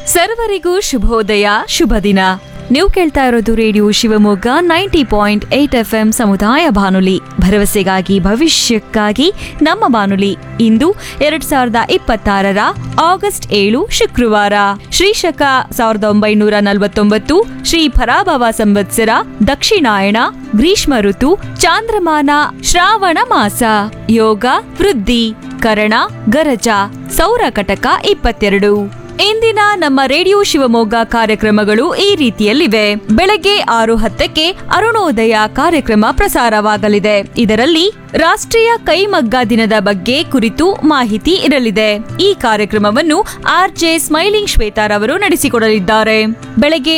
ಸರ್ವರಿಗೂ ಶುಭೋದಯ, ಶುಭ ದಿನ. ನೀವು ಕೇಳ್ತಾ ಇರೋದು ರೇಡಿಯೋ ಶಿವಮೊಗ್ಗ 90.8 FM ಸಮುದಾಯ ಬಾನುಲಿ, ಭರವಸೆಗಾಗಿ ಭವಿಷ್ಯಕ್ಕಾಗಿ ನಮ್ಮ ಬಾನುಲಿ. ಇಂದು 2026 ಆಗಸ್ಟ್ 7 ಶುಕ್ರವಾರ, ಶ್ರೀಶಕ 1949, ಶ್ರೀ ಪರಾಭವ ಸಂವತ್ಸರ, ದಕ್ಷಿಣಾಯಣ, ಗ್ರೀಷ್ಮ ಋತು, ಚಾಂದ್ರಮಾನ, ಶ್ರಾವಣ ಮಾಸ. ಯೋಗ ವೃದ್ಧಿ, ಕರಣ ಗರಜ, ಸೌರ ಕಟಕ 22. ಇಂದಿನ ನಮ್ಮ ರೇಡಿಯೋ ಶಿವಮೊಗ್ಗ ಕಾರ್ಯಕ್ರಮಗಳು ಈ ರೀತಿಯಲ್ಲಿವೆ. ಬೆಳಗ್ಗೆ 6:10 ಅರುಣೋದಯ ಕಾರ್ಯಕ್ರಮ ಪ್ರಸಾರವಾಗಲಿದೆ. ಇದರಲ್ಲಿ ರಾಷ್ಟ್ರೀಯ ಕೈಮಗ್ಗ ದಿನದ ಬಗ್ಗೆ ಕುರಿತು ಮಾಹಿತಿ ಇರಲಿದೆ. ಈ ಕಾರ್ಯಕ್ರಮವನ್ನು ಆರ್ಜೆ ಸ್ಮೈಲಿಂಗ್ ಶ್ವೇತಾರವರು ನಡೆಸಿಕೊಡಲಿದ್ದಾರೆ. ಬೆಳಗ್ಗೆ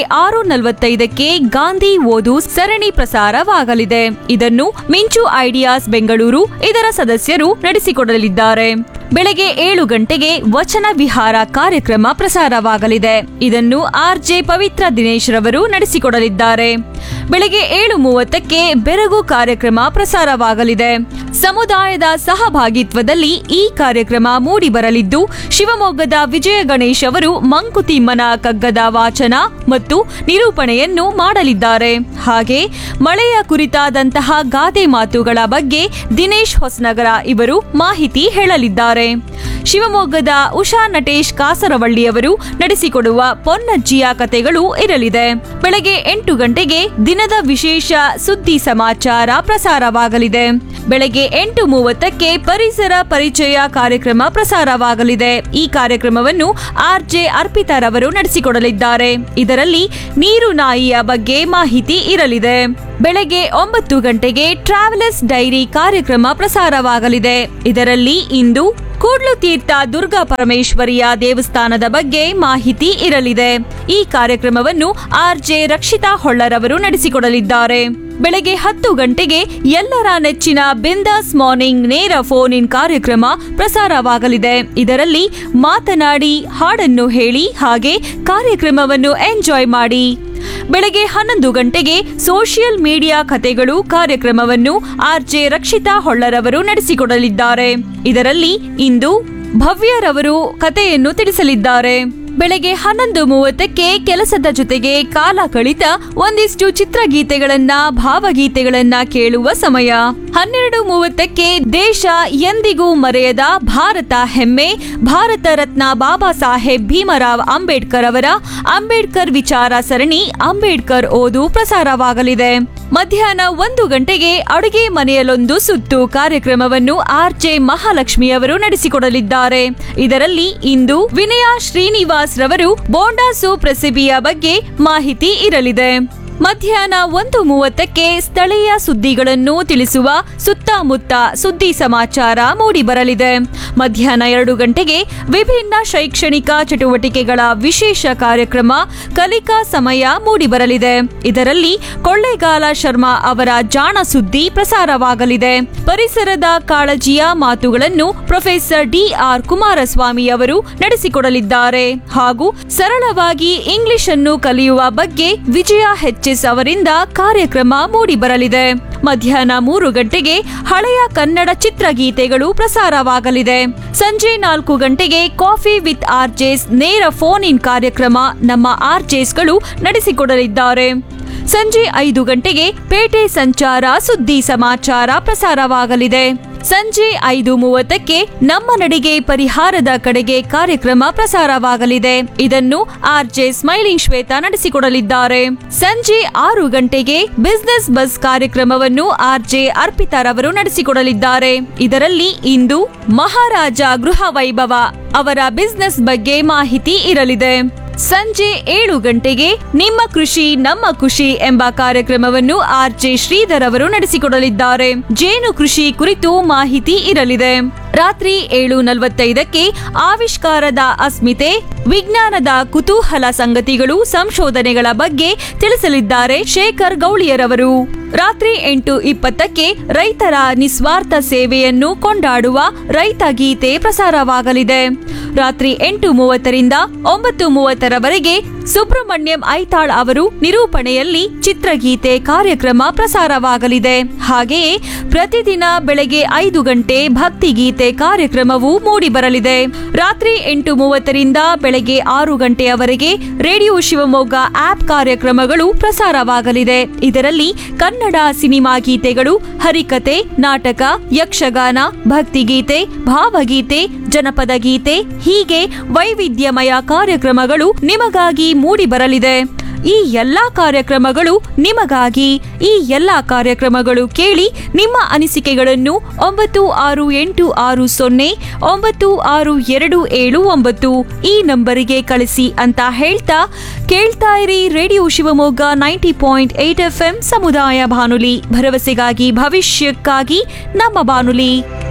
6:45 ಗಾಂಧಿ ಓದು ಸರಣಿ ಪ್ರಸಾರವಾಗಲಿದೆ. ಇದನ್ನು ಮಿಂಚು ಐಡಿಯಾಸ್ ಬೆಂಗಳೂರು ಇದರ ಸದಸ್ಯರು ನಡೆಸಿಕೊಡಲಿದ್ದಾರೆ. ಬೆಳಗ್ಗೆ 7 ಗಂಟೆಗೆ ವಚನ ವಿಹಾರ ಕಾರ್ಯಕ್ರಮ ಪ್ರಸಾರವಾಗಲಿದೆ. ಇದನ್ನು ಆರ್ಜೆ ಪವಿತ್ರ ದಿನೇಶ್ ರವರು ನಡೆಸಿಕೊಡಲಿದ್ದಾರೆ. ಬೆಳಗ್ಗೆ 7:30 ಬೆರಗು ಕಾರ್ಯಕ್ರಮ ಪ್ರಸಾರವಾಗಲಿದೆ. ಸಮುದಾಯದ ಸಹಭಾಗಿತ್ವದಲ್ಲಿ ಈ ಕಾರ್ಯಕ್ರಮ ಮೂಡಿಬರಲಿದ್ದು, ಶಿವಮೊಗ್ಗದ ವಿಜಯ ಗಣೇಶ್ ಅವರು ಮಂಕುತಿಮ್ಮನ ಕಗ್ಗದ ವಾಚನ ಮತ್ತು ನಿರೂಪಣೆಯನ್ನು ಮಾಡಲಿದ್ದಾರೆ. ಹಾಗೆ ಮಳೆಯ ಕುರಿತಾದಂತಹ ಗಾದೆ ಮಾತುಗಳ ಬಗ್ಗೆ ದಿನೇಶ್ ಹೊಸನಗರ ಇವರು ಮಾಹಿತಿ ಹೇಳಲಿದ್ದಾರೆ. ಶಿವಮೊಗ್ಗದ ಉಷಾ ನಟೇಶ್ ಕಾಸರವಳ್ಳಿಯವರು ನಡೆಸಿಕೊಡುವ ಪೊನ್ನಜ್ಜಿಯ ಕಥೆಗಳು ಇರಲಿದೆ. ಬೆಳಗ್ಗೆ 8 ಗಂಟೆಗೆ ದಿನದ ವಿಶೇಷ ಸುದ್ದಿ ಸಮಾಚಾರ ಪ್ರಸಾರವಾಗಲಿದೆ. ಬೆಳಗ್ಗೆ 8:30 ಪರಿಸರ ಪರಿಚಯ ಕಾರ್ಯಕ್ರಮ ಪ್ರಸಾರವಾಗಲಿದೆ. ಈ ಕಾರ್ಯಕ್ರಮವನ್ನು ಆರ್ಜೆ ಅರ್ಪಿತಾರವರು ನಡೆಸಿಕೊಡಲಿದ್ದಾರೆ. ಇದರಲ್ಲಿ ನೀರು ನಾಯಿಯ ಬಗ್ಗೆ ಮಾಹಿತಿ ಇರಲಿದೆ. ಬೆಳಗ್ಗೆ 9 ಗಂಟೆಗೆ ಟ್ರಾವೆಲರ್ಸ್ ಡೈರಿ ಕಾರ್ಯಕ್ರಮ ಪ್ರಸಾರವಾಗಲಿದೆ. ಇದರಲ್ಲಿ ಇಂದು ಕೂಡ್ಲು ತೀರ್ಥ ದುರ್ಗಾ ಪರಮೇಶ್ವರಿಯ ದೇವಸ್ಥಾನದ ಬಗ್ಗೆ ಮಾಹಿತಿ ಇರಲಿದೆ. ಈ ಕಾರ್ಯಕ್ರಮವನ್ನು ಆರ್ಜೆ ರಕ್ಷಿತಾ ಹೊಳ್ಳರವರು ನಡೆಸಿಕೊಡಲಿದ್ದಾರೆ. ಬೆಳಗ್ಗೆ 10 ಗಂಟೆಗೆ ಎಲ್ಲರ ನೆಚ್ಚಿನ ಬಿಂದಾಸ್ ಮಾರ್ನಿಂಗ್ ನೇರ ಫೋನ್ ಇನ್ ಕಾರ್ಯಕ್ರಮ ಪ್ರಸಾರವಾಗಲಿದೆ. ಇದರಲ್ಲಿ ಮಾತನಾಡಿ, ಹಾಡನ್ನು ಹೇಳಿ, ಹಾಗೆ ಕಾರ್ಯಕ್ರಮವನ್ನು ಎಂಜಾಯ್ ಮಾಡಿ. ಬೆಳಗ್ಗೆ 11 ಗಂಟೆಗೆ ಸೋಷಿಯಲ್ ಮೀಡಿಯಾ ಕಥೆಗಳು ಕಾರ್ಯಕ್ರಮವನ್ನು ಆರ್ಜೆ ರಕ್ಷಿತಾ ಹೊಳ್ಳರವರು ನಡೆಸಿಕೊಡಲಿದ್ದಾರೆ. ಇದರಲ್ಲಿ ಇಂದು ಭವ್ಯರವರು ಕಥೆಯನ್ನು ತಿಳಿಸಲಿದ್ದಾರೆ. ಬೆಳಗ್ಗೆ 11:30 ಕೆಲಸದ ಜೊತೆಗೆ ಕಾಲ ಕಳಿತ ಒಂದಿಷ್ಟು ಚಿತ್ರಗೀತೆಗಳನ್ನ, ಭಾವಗೀತೆಗಳನ್ನ ಕೇಳುವ ಸಮಯ. 12:30 ದೇಶ ಎಂದಿಗೂ ಮರೆಯದ ಭಾರತ ಹೆಮ್ಮೆ, ಭಾರತ ರತ್ನ ಬಾಬಾ ಸಾಹೇಬ್ ಭೀಮರಾವ್ ಅಂಬೇಡ್ಕರ್ ಅವರ ಅಂಬೇಡ್ಕರ್ ವಿಚಾರ ಸರಣಿ ಅಂಬೇಡ್ಕರ್ ಓದು ಪ್ರಸಾರವಾಗಲಿದೆ. ಮಧ್ಯಾಹ್ನ 1 ಗಂಟೆಗೆ ಅಡುಗೆ ಮನೆಯಲ್ಲೊಂದು ಸುತ್ತು ಕಾರ್ಯಕ್ರಮವನ್ನು ಆರ್ಜೆ ಮಹಾಲಕ್ಷ್ಮಿಯವರು ನಡೆಸಿಕೊಡಲಿದ್ದಾರೆ. ಇದರಲ್ಲಿ ಇಂದು ವಿನಯ ಶ್ರೀನಿವಾಸ್ ರವರು ಬೋಂಡಾ ಸೂಪ್ ರೆಸಿಪಿಯ ಬಗ್ಗೆ ಮಾಹಿತಿ ಇರಲಿದೆ. ಮಧ್ಯಾಹ್ನ 1:30 ಸ್ಥಳೀಯ ಸುದ್ದಿಗಳನ್ನು ತಿಳಿಸುವ ಸುತ್ತಮುತ್ತ ಸುದ್ದಿ ಸಮಾಚಾರ ಮೂಡಿಬರಲಿದೆ. ಮಧ್ಯಾಹ್ನ 2 ಗಂಟೆಗೆ ವಿಭಿನ್ನ ಶೈಕ್ಷಣಿಕ ಚಟುವಟಿಕೆಗಳ ವಿಶೇಷ ಕಾರ್ಯಕ್ರಮ ಕಲಿಕಾ ಸಮಯ ಮೂಡಿಬರಲಿದೆ. ಇದರಲ್ಲಿ ಕೊಳ್ಳೇಗಾಲ ಶರ್ಮಾ ಅವರ ಜಾಣ ಸುದ್ದಿ ಪ್ರಸಾರವಾಗಲಿದೆ. ಪರಿಸರದ ಕಾಳಜಿಯ ಮಾತುಗಳನ್ನು ಪ್ರೊಫೆಸರ್ ಡಿ.ಆರ್. ಕುಮಾರಸ್ವಾಮಿ ಅವರು ನಡೆಸಿಕೊಡಲಿದ್ದಾರೆ. ಹಾಗೂ ಸರಳವಾಗಿ ಇಂಗ್ಲಿಷ್ ಅನ್ನು ಕಲಿಯುವ ಬಗ್ಗೆ ವಿಜಯ ಅವರಿಂದ ಕಾರ್ಯಕ್ರಮ ಮೂಡಿಬರಲಿದೆ. ಮಧ್ಯಾಹ್ನ 3 ಗಂಟೆಗೆ ಹಳೆಯ ಕನ್ನಡ ಚಿತ್ರಗೀತೆಗಳು ಪ್ರಸಾರವಾಗಲಿದೆ. ಸಂಜೆ 4 ಗಂಟೆಗೆ ಕಾಫಿ ವಿತ್ ಆರ್ಜೆಸ್ ನೇರ ಫೋನ್ ಇನ್ ಕಾರ್ಯಕ್ರಮ ನಮ್ಮ ಆರ್ಜೆಸ್ಗಳು ನಡೆಸಿಕೊಡಲಿದ್ದಾರೆ. ಸಂಜೆ 5 ಗಂಟೆಗೆ ಪೇಟೆ ಸಂಚಾರ ಸುದ್ದಿ ಸಮಾಚಾರ ಪ್ರಸಾರವಾಗಲಿದೆ. ಸಂಜೆ 5:30 ನಮ್ಮ ನಡಿಗೆ ಪರಿಹಾರದ ಕಡೆಗೆ ಕಾರ್ಯಕ್ರಮ ಪ್ರಸಾರವಾಗಲಿದೆ. ಇದನ್ನು ಆರ್ಜೆ ಸ್ಮೈಲಿಂಗ್ ಶ್ವೇತಾ ನಡೆಸಿಕೊಡಲಿದ್ದಾರೆ. ಸಂಜೆ 6 ಗಂಟೆಗೆ ಬಿಸಿನೆಸ್ ಬಸ್ ಕಾರ್ಯಕ್ರಮವನ್ನು ಆರ್ಜೆ ಅರ್ಪಿತಾರವರು ನಡೆಸಿಕೊಡಲಿದ್ದಾರೆ. ಇದರಲ್ಲಿ ಇಂದು ಮಹಾರಾಜ ಗೃಹ ವೈಭವ ಅವರ ಬಿಸಿನೆಸ್ ಬಗ್ಗೆ ಮಾಹಿತಿ ಇರಲಿದೆ. ಸಂಜೆ 7 ಗಂಟೆಗೆ ನಿಮ್ಮ ಕೃಷಿ ನಮ್ಮ ಖುಷಿ ಎಂಬ ಕಾರ್ಯಕ್ರಮವನ್ನು ಆರ್ಜೆ ಶ್ರೀಧರ್ ಅವರು ನಡೆಸಿಕೊಡಲಿದ್ದಾರೆ. ಜೇನು ಕೃಷಿ ಕುರಿತು ಮಾಹಿತಿ ಇರಲಿದೆ. ರಾತ್ರಿ 7:45 ಆವಿಷ್ಕಾರದ ಅಸ್ಮಿತೆ, ವಿಜ್ಞಾನದ ಕುತೂಹಲ ಸಂಗತಿಗಳು, ಸಂಶೋಧನೆಗಳ ಬಗ್ಗೆ ತಿಳಿಸಲಿದ್ದಾರೆ ಶೇಖರ್ ಗೌಳಿಯರವರು. ರಾತ್ರಿ 8:20ಕ್ಕೆ ರೈತರ ನಿಸ್ವಾರ್ಥ ಸೇವೆಯನ್ನು ಕೊಂಡಾಡುವ ರೈತ ಗೀತೆ ಪ್ರಸಾರವಾಗಲಿದೆ. ರಾತ್ರಿ 8:30ರಿಂದ 9:30ರವರೆಗೆ ಸುಬ್ರಹ್ಮಣ್ಯಂ ಐತಾಳ್ ಅವರು ನಿರೂಪಣೆಯಲ್ಲಿ ಚಿತ್ರಗೀತೆ ಕಾರ್ಯಕ್ರಮ ಪ್ರಸಾರವಾಗಲಿದೆ. ಹಾಗೆಯೇ ಪ್ರತಿದಿನ ಬೆಳಗ್ಗೆ 5 ಗಂಟೆ ಭಕ್ತಿಗೀತೆ ಕಾರ್ಯಕ್ರಮವು ಮೂಡಿಬರಲಿದೆ. ರಾತ್ರಿ 8:30ರಿಂದ ಬೆಳಗ್ಗೆ 6 ಗಂಟೆಯವರೆಗೆ ರೇಡಿಯೋ ಶಿವಮೊಗ್ಗ ಆಪ್ ಕಾರ್ಯಕ್ರಮಗಳು ಪ್ರಸಾರವಾಗಲಿದೆ. ಇದರಲ್ಲಿ ಕನ್ನಡ ಸಿನಿಮಾ ಗೀತೆಗಳು, ಹರಿಕತೆ, ನಾಟಕ, ಯಕ್ಷಗಾನ, ಭಕ್ತಿಗೀತೆ, ಭಾವಗೀತೆ, ಜನಪದ ಗೀತೆ ಹೀಗೆ ವೈವಿಧ್ಯಮಯ ಕಾರ್ಯಕ್ರಮಗಳು ನಿಮಗಾಗಿ ಮೂಡಿಬರಲಿದೆ. ಈ ಎಲ್ಲಾ ಕಾರ್ಯಕ್ರಮಗಳು ನಿಮಗಾಗಿ. ಈ ಎಲ್ಲಾ ಕಾರ್ಯಕ್ರಮಗಳು ಕೇಳಿ ನಿಮ್ಮ ಅನಿಸಿಕೆಗಳನ್ನು 9686096279 ಈ ನಂಬರಿಗೆ ಕಳಿಸಿ ಅಂತ ಹೇಳ್ತಾ ಕೇಳ್ತಾ ಇರಿ ರೇಡಿಯೋ ಶಿವಮೊಗ್ಗ 90.8 FM ಸಮುದಾಯ ಬಾನುಲಿ, ಭರವಸೆಗಾಗಿ ಭವಿಷ್ಯಕ್ಕಾಗಿ ನಮ್ಮ ಬಾನುಲಿ.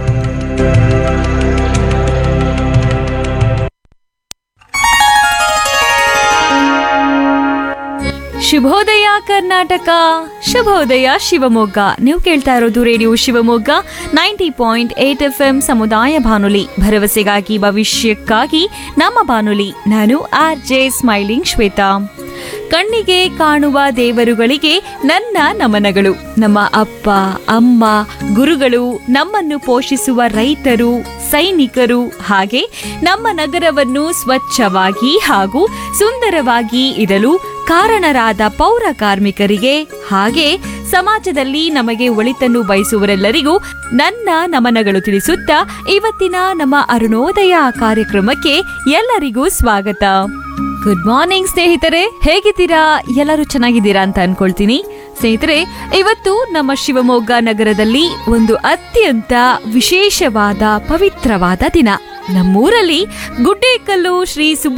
ಶುಭೋದಯ ಕರ್ನಾಟಕ, ಶುಭೋದಯ ಶಿವಮೊಗ್ಗ. ನೀವು ಕೇಳ್ತಾ ಇರೋದು ರೇಡಿಯೋ ಶಿವಮೊಗ್ಗ 90.8 FM ಸಮುದಾಯ ಬಾನುಲಿ, ಭರವಸೆಗಾಗಿ ಭವಿಷ್ಯಕ್ಕಾಗಿ ನಮ್ಮ ಬಾನುಲಿ. ನಾನು RJ ಸ್ಮೈಲಿಂಗ್ ಶ್ವೇತಾ. ಕಣ್ಣಿಗೆ ಕಾಣುವ ದೇವರುಗಳಿಗೆ ನನ್ನ ನಮನಗಳು. ನಮ್ಮ ಅಪ್ಪ ಅಮ್ಮ, ಗುರುಗಳು, ನಮ್ಮನ್ನು ಪೋಷಿಸುವ ರೈತರು, ಸೈನಿಕರು, ಹಾಗೆ ನಮ್ಮ ನಗರವನ್ನು ಸ್ವಚ್ಛವಾಗಿ ಹಾಗೂ ಸುಂದರವಾಗಿ ಇಡಲು ಕಾರಣರಾದ ಪೌರ ಕಾರ್ಮಿಕರಿಗೆ, ಹಾಗೆ ಸಮಾಜದಲ್ಲಿ ನಮಗೆ ಒಳಿತನ್ನು ಬಯಸುವರೆಲ್ಲರಿಗೂ ನನ್ನ ನಮನಗಳು ತಿಳಿಸುತ್ತಾ ಇವತ್ತಿನ ನಮ್ಮ ಅರುಣೋದಯ ಕಾರ್ಯಕ್ರಮಕ್ಕೆ ಎಲ್ಲರಿಗೂ ಸ್ವಾಗತ. ಗುಡ್ ಮಾರ್ನಿಂಗ್ ಸ್ನೇಹಿತರೆ, ಹೇಗಿದ್ದೀರಾ? ಎಲ್ಲರೂ ಚೆನ್ನಾಗಿದ್ದೀರಾ ಅಂತ ಅನ್ಕೊಳ್ತೀನಿ. ಸ್ನೇಹಿತರೆ, ಇವತ್ತು ನಮ್ಮ ಶಿವಮೊಗ್ಗ ನಗರದಲ್ಲಿ ಒಂದು ಅತ್ಯಂತ ವಿಶೇಷವಾದ ಪವಿತ್ರವಾದ ದಿನ. ನಮ್ಮೂರಲ್ಲಿ ಗುಡ್ಡೇಕಲ್ಲು ಶ್ರೀ